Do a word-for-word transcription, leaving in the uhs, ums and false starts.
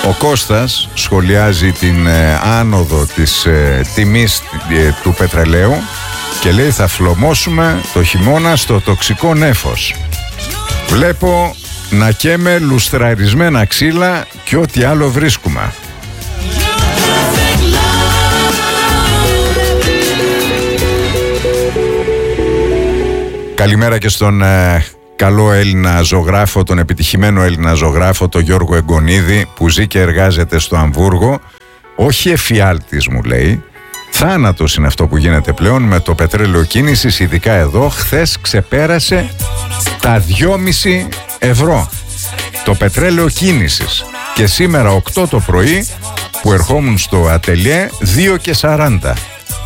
Ο Κώστας σχολιάζει την ε, άνοδο της ε, τιμής ε, του πετρελαίου και λέει θα φλωμώσουμε το χειμώνα στο τοξικό νέφος. Βλέπω να καίμε λουστραρισμένα ξύλα και ό,τι άλλο βρίσκουμε. Καλημέρα και στον ε, καλό Έλληνα ζωγράφο, τον επιτυχημένο Έλληνα ζωγράφο, τον Γιώργο Εγκονίδη, που ζει και εργάζεται στο Αμβούργο. Όχι εφιάλτης, μου λέει. Θάνατος είναι αυτό που γίνεται πλέον με το πετρέλαιο κίνησης, ειδικά εδώ. Χθες ξεπέρασε τα δυόμισι ευρώ το πετρέλαιο κίνησης. Και σήμερα οκτώ το πρωί που ερχόμουν στο ατελιέ δύο και σαράντα.